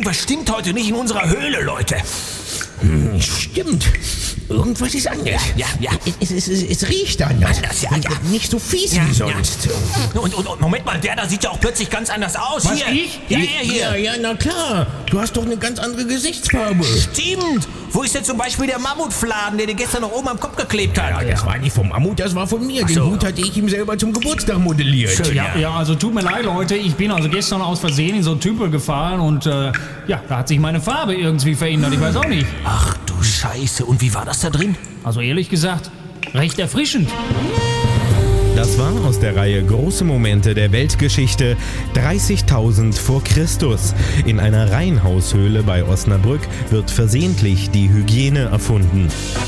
Irgendwas stimmt heute nicht in unserer Höhle, Leute. Stimmt. Irgendwas ist anders. Ja. Es riecht anders. Und nicht so fies wie sonst. Und Moment mal, der da sieht ja auch plötzlich ganz anders aus. Was, hier. ich? Ja, hier. Ja, na klar. Du hast doch eine ganz andere Gesichtsfarbe. Stimmt. Wo ist denn zum Beispiel der Mammutfladen, der dir gestern noch oben am Kopf geklebt hat? Ja, das war nicht vom Mammut, das war von mir. Den Hut hatte ich ihm selber zum Geburtstag modelliert. Schön. Ja, also tut mir leid, Leute. Ich bin also gestern aus Versehen in so einen Tümpel gefallen und da hat sich meine Farbe irgendwie verändert. Ich weiß auch nicht. Ach du Scheiße. Und wie war das da drin? Also ehrlich gesagt, recht erfrischend. Das war aus der Reihe Große Momente der Weltgeschichte 30.000 vor Christus. In einer Reihenhaushöhle bei Osnabrück wird versehentlich die Hygiene erfunden.